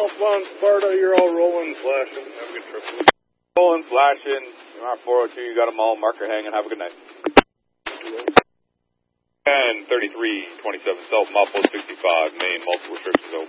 Southbound Sparta, you're all rolling, flashing. Have a good trip. Rolling, flashing. You're on 402, you got them all. Marker hanging. Have a good night. 10-33-27, South Mouthful 65, main multiple restrictions open.